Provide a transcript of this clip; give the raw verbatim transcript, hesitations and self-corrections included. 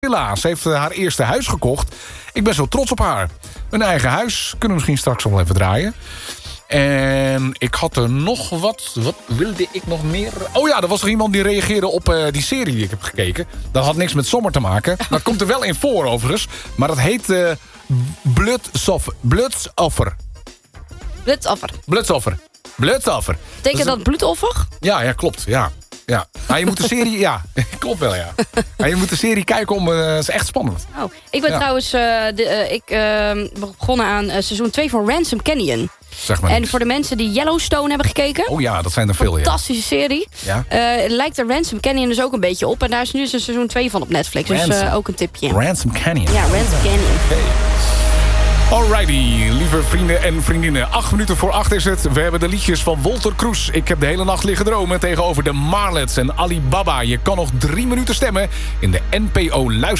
Helaas, ze heeft uh, haar eerste huis gekocht. Ik ben zo trots op haar. Een eigen huis. Kunnen we misschien straks nog wel even draaien. En ik had er nog wat. Wat wilde ik nog meer? Oh ja, er was er iemand die reageerde op uh, die serie die ik heb gekeken. Dat had niks met zomer te maken. Dat komt er wel in voor overigens. Maar dat heet uh, Bloedsoffer. Bloedsoffer. Bloedsoffer. Bloedsoffer. Bloedsoffer. Betekent dat, dat bloedoffer? Ja, ja, klopt. Ja. Ja. Nou, je moet de serie... Ja, klopt wel, ja. Maar je moet de serie kijken om... Het uh, is echt spannend. Oh, ik ben ja. trouwens... Uh, de, uh, ik uh, begonnen aan uh, seizoen twee van Ransom Canyon. Zeg maar en niks. voor de mensen die Yellowstone hebben gekeken... Oh ja, dat zijn er veel, ja. Fantastische serie. Ja. Uh, lijkt er Ransom Canyon dus ook een beetje op. En daar is nu dus een seizoen twee van op Netflix. Ransom. Dus uh, ook een tipje. Ransom Canyon. Ja, Ransom Canyon. Okay. Alrighty, lieve vrienden en vriendinnen. Acht minuten voor acht is het. We hebben de liedjes van Wolter Kroes. Ik heb de hele nacht liggen dromen tegenover de Marlets en Alibaba. Je kan nog drie minuten stemmen in de N P O Luister.